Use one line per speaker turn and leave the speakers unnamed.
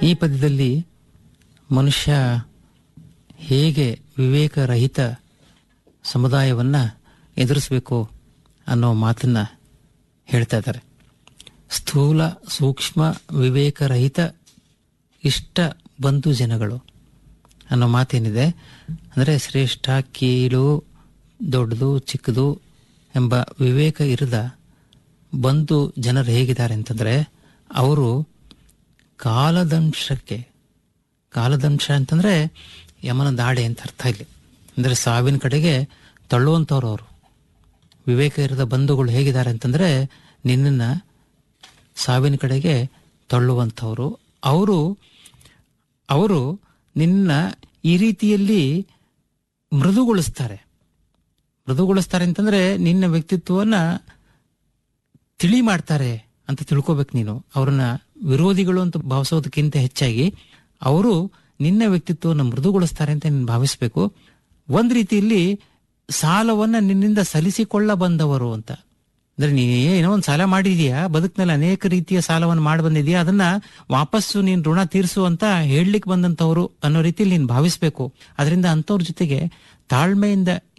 ಈ ಪದ್ಯದಲ್ಲಿ ಮನುಷ್ಯ ಹೇಗೆ ವಿವೇಕರಹಿತ ಸಮುದಾಯವನ್ನ ಎದುರಿಸಬೇಕು ಅನ್ನೋ ಮಾತನ್ನ ಹೇಳ್ತಾ ಇದ್ದಾರೆ. ಸ್ಥೂಲ ಸೂಕ್ಷ್ಮ ವಿವೇಕರಹಿತ ಇಷ್ಟ ಬಂಧು ಜನಗಳು ಅನ್ನೋ ಮಾತೇನಿದೆ ಅಂದರೆ ಶ್ರೇಷ್ಠ ಕೀಳು ದೊಡ್ಡದು ಚಿಕ್ಕದು ಎಂಬ ವಿವೇಕ ಇರದ ಬಂಧು ಜನರು ಹೇಗಿದ್ದಾರೆ ಅಂತಂದರೆ ಅವರು ಕಾಲದಂಶ ಅಂತಂದರೆ ಯಮನ ದಾಡೆ ಅಂತ ಅರ್ಥ ಇಲ್ಲಿ. ಅಂದರೆ ಸಾವಿನ ಕಡೆಗೆ ತಳ್ಳುವಂಥವ್ರು ಅವರು. ವಿವೇಕ ಇರದ ಬಂಧುಗಳು ಹೇಗಿದ್ದಾರೆ ಅಂತಂದರೆ ನಿನ್ನನ್ನು ಸಾವಿನ ಕಡೆಗೆ ತಳ್ಳುವಂಥವ್ರು. ಅವರು ನಿನ್ನ ಈ ರೀತಿಯಲ್ಲಿ ಮೃದುಗೊಳಿಸ್ತಾರೆ ಅಂತಂದ್ರೆ ನಿನ್ನ ವ್ಯಕ್ತಿತ್ವವನ್ನ ತಿಳಿ ಮಾಡ್ತಾರೆ ಅಂತ ತಿಳ್ಕೊಬೇಕು ನೀನು. ಅವ್ರನ್ನ ವಿರೋಧಿಗಳು ಅಂತ ಭಾವಿಸೋದಕ್ಕಿಂತ ಹೆಚ್ಚಾಗಿ ಅವರು ನಿನ್ನ ವ್ಯಕ್ತಿತ್ವವನ್ನು ಮೃದುಗೊಳಿಸ್ತಾರೆ ಅಂತ ನೀನು ಭಾವಿಸ್ಬೇಕು. ಒಂದ್ ರೀತಿಯಲ್ಲಿ ಸಾಲವನ್ನ ನಿನ್ನಿಂದ ಸಲ್ಲಿಸಿಕೊಳ್ಳ ಬಂದವರು ಅಂತ. ಅಂದ್ರೆ ನೀ ಏನೋ ಒಂದು ಸಾಲ ಮಾಡಿದೀಯಾ, ಬದುಕಿನಲ್ಲಿ ಅನೇಕ ರೀತಿಯ ಸಾಲವನ್ನು ಮಾಡಿ ಬಂದಿದೀಯಾ, ಅದನ್ನ ವಾಪಸ್ಸು ನೀನ್ ಋಣ ತೀರಿಸು ಅಂತ ಹೇಳಲಿಕ್ಕೆ ಬಂದಂತವ್ರು ಅನ್ನೋ ರೀತಿಯಲ್ಲಿ ನೀನು ಭಾವಿಸ್ಬೇಕು. ಅದರಿಂದ ಅಂಥವ್ರ ಜೊತೆಗೆ ತಾಳ್ಮೆಯಿಂದ